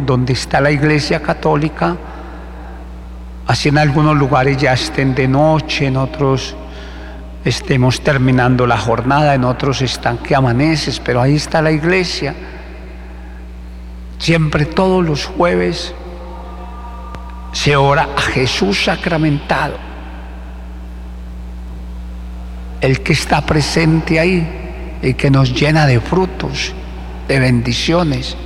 donde está la Iglesia Católica, así en algunos lugares ya estén de noche, en otros estemos terminando la jornada, en otros están que amaneces, pero ahí está la iglesia. Siempre todos los jueves se ora a Jesús sacramentado, el que está presente ahí y que nos llena de frutos, de bendiciones.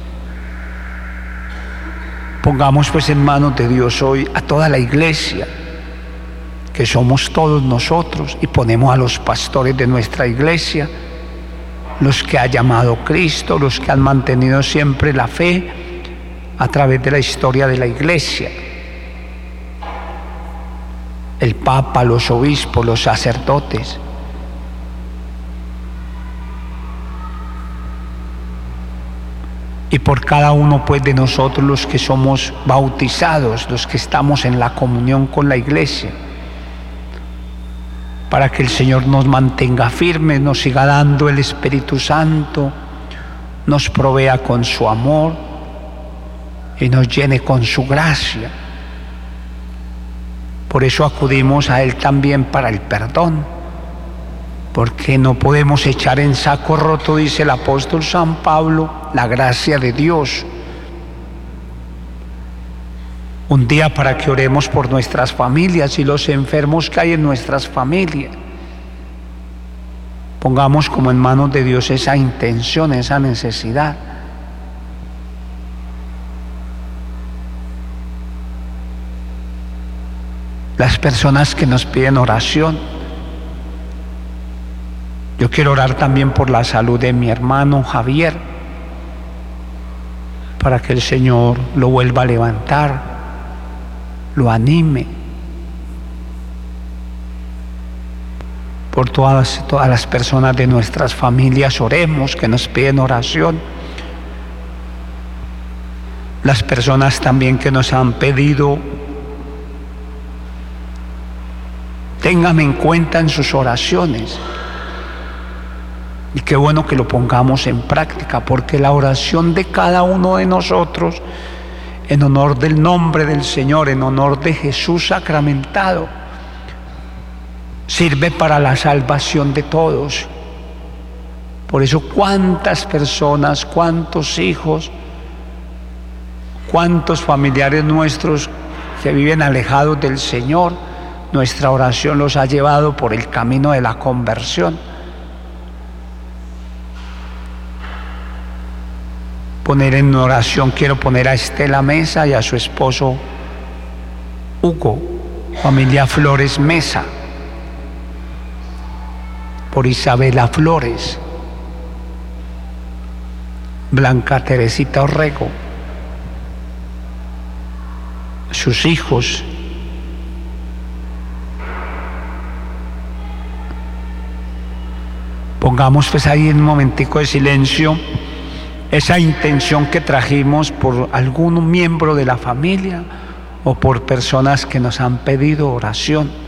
Pongamos pues en manos de Dios hoy a toda la iglesia, que somos todos nosotros, y ponemos a los pastores de nuestra iglesia, los que ha llamado Cristo, los que han mantenido siempre la fe a través de la historia de la iglesia, el Papa, los obispos, los sacerdotes. Y por cada uno pues de nosotros, los que somos bautizados, los que estamos en la comunión con la iglesia, para que el Señor nos mantenga firmes, nos siga dando el Espíritu Santo, nos provea con su amor y nos llene con su gracia. Por eso acudimos a Él también para el perdón, porque no podemos echar en saco roto, dice el apóstol San Pablo, la gracia de Dios. Un día para que oremos por nuestras familias y los enfermos que hay en nuestras familias. Pongamos como en manos de Dios esa intención, esa necesidad. Las personas que nos piden oración. Yo quiero orar también por la salud de mi hermano Javier, para que el Señor lo vuelva a levantar, lo anime. Por todas las personas de nuestras familias oremos, que nos piden oración. Las personas también que nos han pedido, ténganme en cuenta en sus oraciones. Y qué bueno que lo pongamos en práctica, porque la oración de cada uno de nosotros, en honor del nombre del Señor, en honor de Jesús sacramentado, sirve para la salvación de todos. Por eso cuántas personas, cuántos hijos, cuántos familiares nuestros que viven alejados del Señor, nuestra oración los ha llevado por el camino de la conversión. Poner en oración, quiero poner a Estela Mesa y a su esposo Hugo, familia Flores Mesa, por Isabela Flores, Blanca Teresita Orrego, sus hijos, pongamos pues ahí en un momentico de silencio esa intención que trajimos por algún miembro de la familia o por personas que nos han pedido oración.